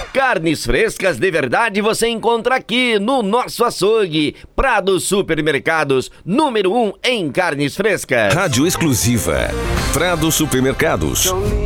Carnes frescas de verdade você encontra aqui no nosso açougue. Prado Supermercados, número 1 em carnes frescas. Rádio exclusiva. Prado Supermercados.